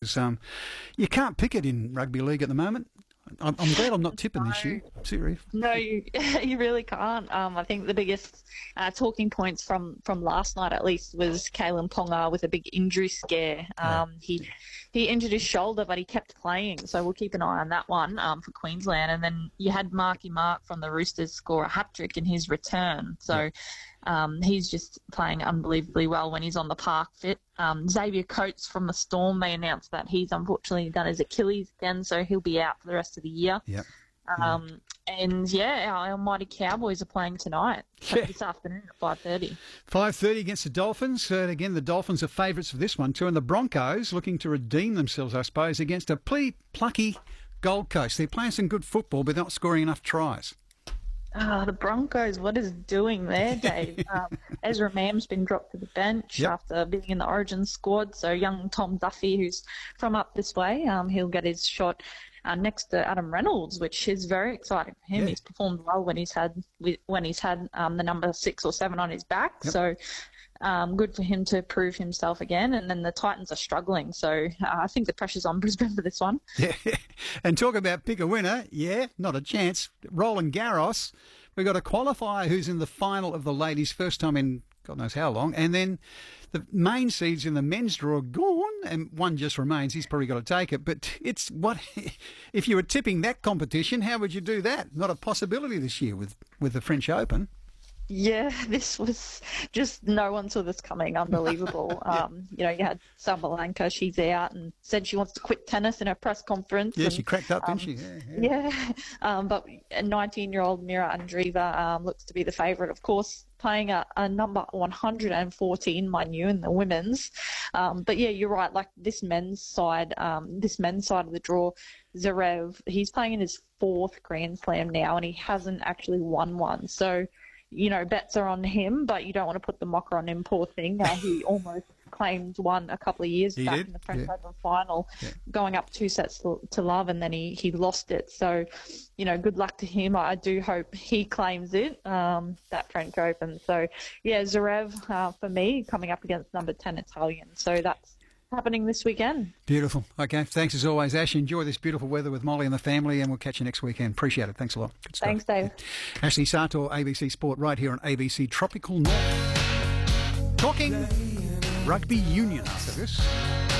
because you can't pick it in rugby league at the moment. I'm glad I'm not tipping this year. Seriously. No, you really can't. I think the biggest talking points from last night, at least, was Kalen Ponga with a big injury scare. He injured his shoulder, but he kept playing, so we'll keep an eye on that one for Queensland. And then you had Marky Mark from the Roosters score a hat-trick in his return. So he's just playing unbelievably well when he's on the park fit. Xavier Coates from the Storm, they announced that he's unfortunately done his Achilles again, so he'll be out for the rest of the year. Yep. And our mighty Cowboys are playing tonight, this afternoon at 5:30. 5:30 against the Dolphins. Again, the Dolphins are favourites for this one too, and the Broncos looking to redeem themselves, I suppose, against a pretty plucky Gold Coast. They're playing some good football, but not scoring enough tries. The Broncos, what is it doing there, Dave? Ezra Mam's been dropped to the bench after being in the Origin squad. So young Tom Duffy, who's from up this way, he'll get his shot next to Adam Reynolds, which is very exciting for him. Yeah. He's performed well when he's had the number 6 or 7 on his back. Yep. So good for him to prove himself again. And then the Titans are struggling. So I think the pressure's on Brisbane for this one. Yeah. And talk about pick a winner. Yeah, not a chance. Roland Garros. We've got a qualifier who's in the final of the ladies, first time in God knows how long. And then the main seeds in the men's draw are gone, and one just remains. He's probably got to take it. But it's what if you were tipping that competition, how would you do that? Not a possibility this year with the French Open. Yeah, this was just no one saw this coming. Unbelievable. You had Sabalenka. She's out and said she wants to quit tennis in her press conference. Yeah, she cracked up, didn't she? Yeah. But a 19-year-old Mira Andreeva looks to be the favourite, of course, playing a number 114, mind you, in the women's. But yeah, you're right. Like this men's side of the draw, Zverev, he's playing in his 4th Grand Slam now, and he hasn't actually won one. So, bets are on him, but you don't want to put the mocker on him, poor thing. He almost claimed one a couple of years back in the French Open final, going up 2 sets to love, and then he lost it. So, good luck to him. I do hope he claims it, that French Open. So, yeah, Zverev, for me, coming up against number 10 Italian. So that's happening this weekend. Beautiful. Okay, thanks as always, Ash. Enjoy this beautiful weather with Molly and the family, and we'll catch you next weekend. Appreciate it. Thanks a lot. Good stuff. Thanks, Dave. Ashley Sartor, ABC Sport, right here on ABC Tropical North. Talking rugby union after this.